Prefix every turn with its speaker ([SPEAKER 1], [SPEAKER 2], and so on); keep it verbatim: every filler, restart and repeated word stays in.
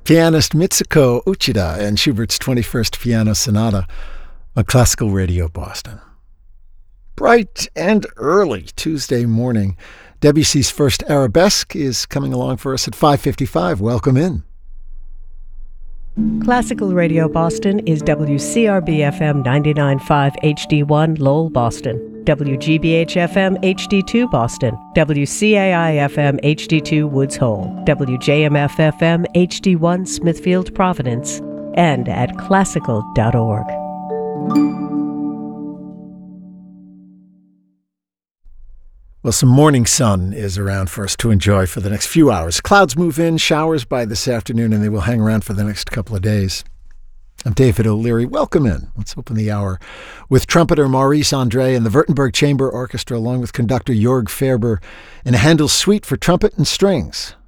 [SPEAKER 1] Pianist Mitsuko Uchida and Schubert's twenty-first Piano Sonata on Classical Radio Boston. Bright and early Tuesday morning, Debussy's first Arabesque is coming along for us at five fifty-five. Welcome in.
[SPEAKER 2] Classical Radio Boston is W C R B F M ninety-nine point five H D one Lowell, Boston, W G B H F M H D two Boston, W C A I F M H D two Woods Hole, W J M F F M H D one Smithfield, Providence, and at classical dot org.
[SPEAKER 1] Well, some morning sun is around for us to enjoy for the next few hours. Clouds move in, showers by this afternoon, and they will hang around for the next couple of days. I'm David O'Leary. Welcome in. Let's open the hour with trumpeter Maurice Andre and the Württemberg Chamber Orchestra, along with conductor Jörg Ferber, in a Handel suite for trumpet and strings.